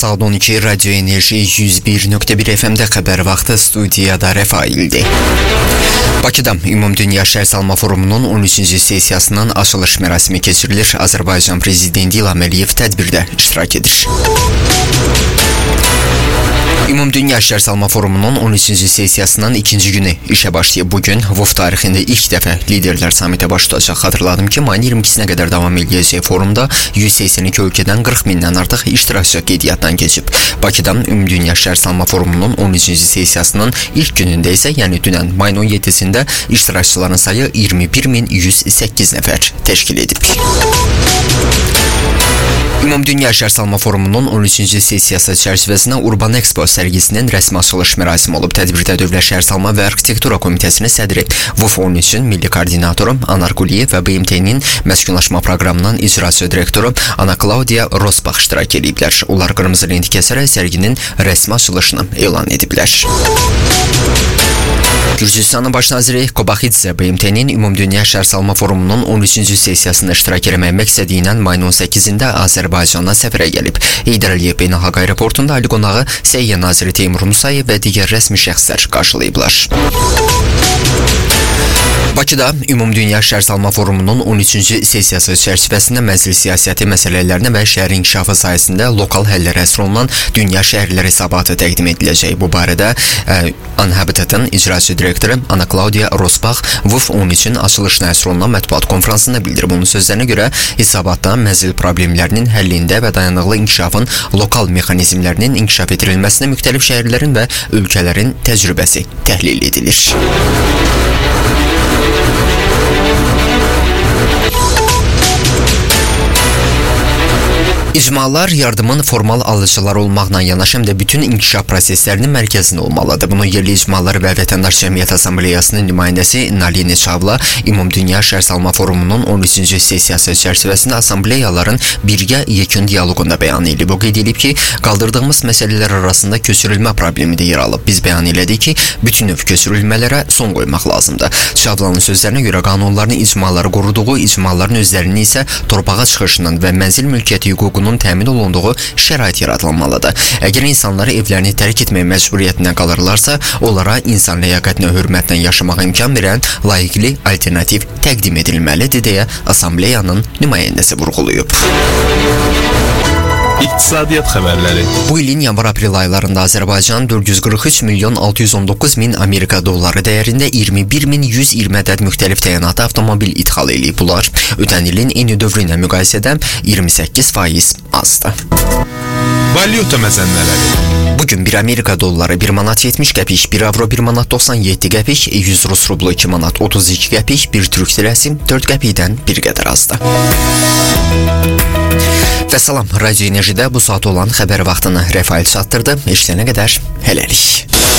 Saat 12 Radyo Enerji 101.1 FM'de xəbər vaxtı studiyada Rəfaildir. Bakıda Ümumdünya Şəhərsalma Forumunun 13-cü sessiyasının açılış mərasimi keçirilir. Azərbaycan Prezidenti İlham Əliyev tədbirdə iştirak edir. Ümumdünya Şəhərsalma Forumunun 13-cü sessiyasının ikinci günü işə başlayıb. Bugün WOF tarixində ilk dəfə liderlər samitə baş tutacaq. Xatırladım ki, mayın 22-sinə qədər davam edəcək forumda 182 ölkədən 40 mindən artıq iştirakçı qeydiyyatdan keçib. Bakıda Ümumdünya Şəhərsalma Forumunun 13-cü sessiyasının ilk günündə isə, yəni dünən mayın 17-sində iştirakçıların sayı 21.108 nəfər təşkil edib. Ümumdünya Şəhərsalma Forumunun 13-cü sessiyası çərçivəsində Urban Expo sərgisinin rəsmi açılış mərasimi olub. Tədbirdə Dövlət Şəhərsalma və Arxitektura Komitəsinin sədri, WOF 13-ün milli koordinatoru Anar Quliyev və BMT-nin məskunlaşma proqramının icraçı direktoru Ana Claudia Rosbach iştirak ediblər. Onlar qırmızı lenti kəsərək sərginin rəsmi açılışını elan ediblər. Gürcüstanın baş naziri Kobaxidze BMT-nin Ümumdünya Şəhərsalma Forumunun 13-cü sessiyasında iştirak etmək məqsədi ilə mayın 18-də Azərbaycana səfərə gəlib. Heydər Əliyev Beynəlxalq Aeroportunda ali qonağı Səhiyyə naziri Teymur Musayev və digər rəsmi şəxslər qarşılayıblar. Bakıda Ümumdünya Şəhərsalma Forumunun 13-cü sessiyası çərçivəsində mənzil siyasəti məsələlərinə və şəhər inkişafı sayəsində lokal həllərə həsr olunan dünya şəhərlər hesabatı təqdim ediləcək. Bu barədə Unhabitat'ın icraçı direktoru Ana Claudia Rosbach WOF 13-ün açılışına həsr olunan mətbuat konfransında bildirib. Onun sözlərinə görə hesabatda mənzil problemlərinin həllində və dayanıqlı inkişafın lokal mexanizmlərinin inkişaf etdirilməsində müxtəlif şəhərlərin və ölkələrin təcrübəsi təhlil edilir. İcmalar yardımın formal alıcıları olmaqla yanaşı həm də bütün inkişaf proseslərinin mərkəzində olmalıdır. Bunu yerli icmalar və Vətəndaş Cəmiyyət Assambleyasının nümayəndəsi Nalini Çavla Ümumdünya Şəhərsalma Forumunun 13-cü sessiyası çərçivəsində assambleyaların birgə yekun dialoqunda bəyan edilib. O qeyd edib ki, qaldırdığımız məsələlər arasında köçürülmə problemi də yer alıb. Biz bəyan elədik ki, bütün növ köçürülmələrə son qoymaq lazımdır. Çavlanın sözlərinə görə qanunlarını icmaları qoruduğu, icmaların özlərinin isə torpağa çıxışının və mənzil mülkiyyəti hüququnun təmin olunduğu şərait yaradılmalıdır. Əgər insanları evlərini tərk etmək məcburiyyətinə qalırlarsa, onlara insan ləyaqətinə hörmətlə yaşamağa imkan verən layiqli alternativ təqdim edilməlidir deyə Assambleyanın nümayəndəsi vurğulayıb. İqtisadiyyat xəbərləri. Bu ilin yanvar-aprel aylarında Azərbaycan 443 milyon 619 min Amerika dolları dəyərində 21.120 ədəd müxtəlif təyinatı avtomobil idxal edib. Bunlar ötən ilin eyni dövrü ilə müqayisədə 28% azdır. Valyuta məzənələri. Bugün 1 Amerika dolları 1 manat 70 qəpik, 1 avro 1 manat 97 qəpik, 100 Rus rublu 2 manat 32 qəpik, 1 Türk lirəsi 4 qəpikdən bir qədər azdır. Və salam, Radyo Enerjidə bu saat olan xəbər vaxtını Rəfail çatdırdı. Eşlənə qədər hələlik.